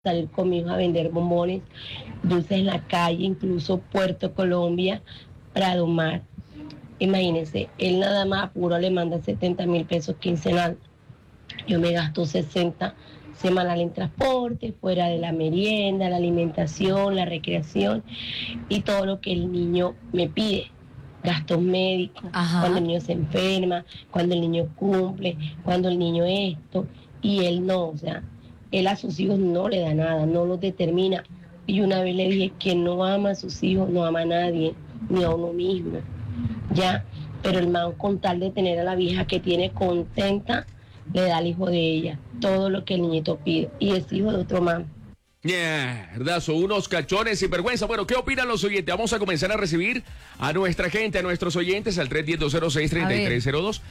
salir con mi hijo a vender bombones, dulces en la calle, incluso Puerto Colombia, Prado Mar. Imagínense, él nada más apuro le manda 70.000 pesos quincenal. Yo me gasto 60 semanal en transporte, fuera de la merienda, la alimentación, la recreación y todo lo que el niño me pide. Gastos médicos, cuando el niño se enferma, cuando el niño cumple, cuando el niño esto, y él no, o sea, él a sus hijos no le da nada, no los determina. Y una vez le dije que no ama a sus hijos, no ama a nadie, ni a uno mismo, ya, pero el man con tal de tener a la vieja que tiene contenta, le da al hijo de ella todo lo que el niñito pide, y es hijo de otro man. ¿Verdad? Son unos cachones sin vergüenza. Bueno, ¿qué opinan los oyentes? Vamos a comenzar a recibir a nuestra gente, a nuestros oyentes, al 310-206-3302.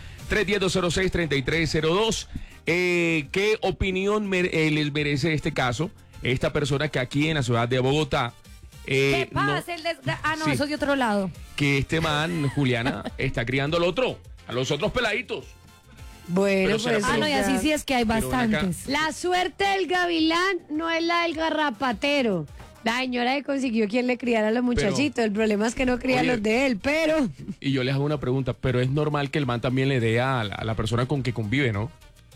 310-206-3302. ¿Qué opinión les merece este caso? Esta persona que aquí en la ciudad de Bogotá... ¿Qué pasa? Sí, eso es de otro lado. Que este man, Juliana, está criando al otro, a los otros peladitos. Bueno, pues... no, y así sí es que hay bastantes. La suerte del gavilán no es la del garrapatero. La señora que consiguió quien le criara a los muchachitos. El problema es que no cría los de él, pero... Y yo les hago una pregunta, pero es normal que el man también le dé a la persona con que convive, ¿no?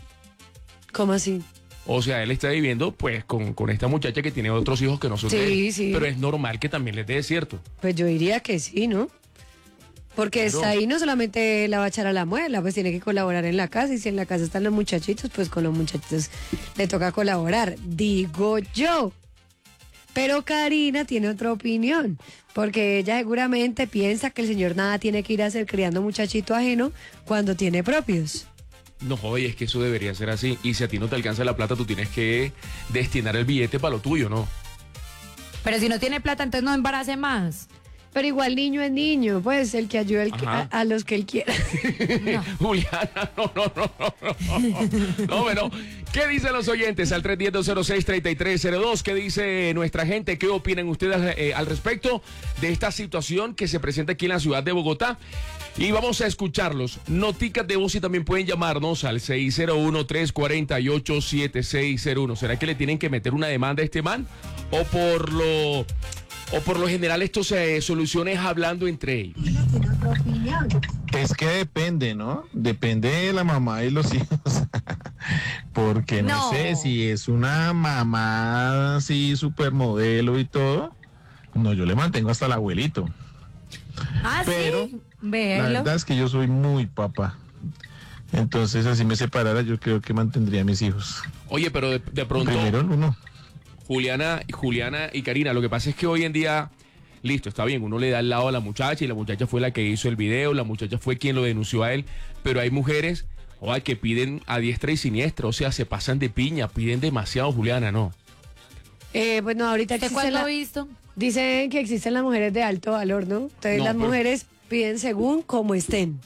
¿Cómo así? O sea, él está viviendo pues con esta muchacha que tiene otros hijos que no son de él. Sí. Pero es normal que también les dé, ¿cierto? Pues yo diría que sí, ¿no? Porque está ahí, no solamente la va a echar a la muela, pues tiene que colaborar en la casa. Y si en la casa están los muchachitos, pues con los muchachitos le toca colaborar, digo yo. Pero Karina tiene otra opinión, porque ella seguramente piensa que el señor nada tiene que ir a hacer criando muchachito ajeno cuando tiene propios. No, joder, es que eso debería ser así. Y si a ti no te alcanza la plata, tú tienes que destinar el billete para lo tuyo, ¿no? Pero si no tiene plata, entonces no embarace más. Pero igual niño es niño, pues el que ayude a los que él quiera. No. Juliana, no. No, bueno, ¿qué dicen los oyentes al 310-206-3302? ¿Qué dice nuestra gente? ¿Qué opinan ustedes al respecto de esta situación que se presenta aquí en la ciudad de Bogotá? Y vamos a escucharlos. Noticas de voz y también pueden llamarnos al 601-348-7601. ¿Será que le tienen que meter una demanda a este man? ¿O por lo general esto se soluciona hablando entre ellos? Es que depende, ¿no? Depende de la mamá y los hijos. Porque no sé si es una mamá así supermodelo y todo. No, yo le mantengo hasta el abuelito. Pero ¿sí? La verdad es que yo soy muy papá. Entonces, así me separara, yo creo que mantendría a mis hijos. Oye, pero de pronto... Primero uno. Juliana y Karina, lo que pasa es que hoy en día, listo, está bien, uno le da el lado a la muchacha y la muchacha fue la que hizo el video, la muchacha fue quien lo denunció a él, pero hay mujeres que piden a diestra y siniestra, o sea, se pasan de piña, piden demasiado, Juliana, ¿no? Bueno, ahorita ¿de cuándo ha visto? Dicen que existen las mujeres de alto valor, ¿no? Entonces las mujeres piden según como estén.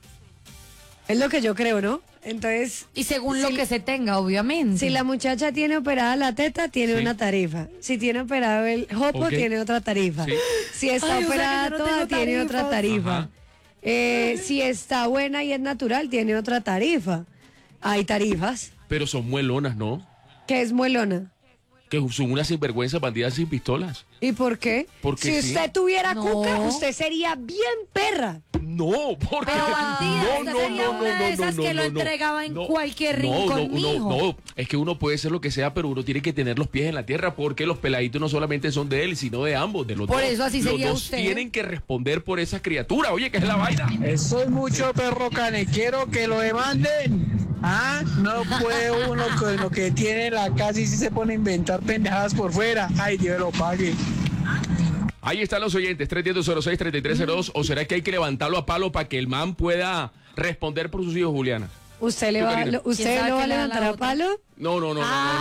Es lo que yo creo, ¿no? Entonces... Y según lo que se tenga, obviamente. Si la muchacha tiene operada la teta, tiene una tarifa. Si tiene operado el jopo, tiene otra tarifa. Sí. Si está operada toda, tiene otra tarifa. Si está buena y es natural, tiene otra tarifa. Hay tarifas. Pero son muelonas, ¿no? ¿Qué es muelona? Que son unas sinvergüenzas, bandidas sin pistolas. ¿Y por qué? Porque si usted tuviera cuca, usted sería bien perra. No, porque... Pero bandida, esas que lo entregaba en cualquier rincón, mijo. No, es que uno puede ser lo que sea, pero uno tiene que tener los pies en la tierra, porque los peladitos no solamente son de él, sino de ambos, de los dos. Por eso así sería los dos usted. Tienen que responder por esa criatura. Oye, ¿qué es la vaina? Eso es mucho perro canequero, que lo demanden. No puede uno con lo que tiene en la casa y si se pone a inventar pendejadas por fuera. Ay, Dios lo pague. Ahí están los oyentes, 310-206-3302. ¿O será que hay que levantarlo a palo para que el man pueda responder por sus hijos, Juliana? ¿Usted lo va a levantar a palo? No. Yo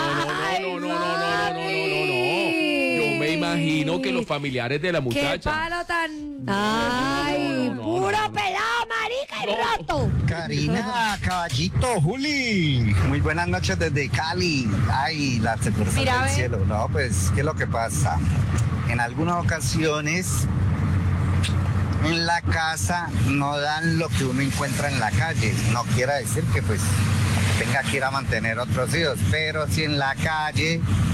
me imagino que los familiares de la muchacha. ¡Qué palo tan... ¡Ay, puro pelado, marica y roto! Karina, caballito, Juli. Muy buenas noches desde Cali. Ay, la sucursal del cielo. No, pues, ¿qué es lo que pasa? En algunas ocasiones en la casa no dan lo que uno encuentra en la calle. No quiere decir que pues tenga que ir a mantener otros hijos, pero si en la calle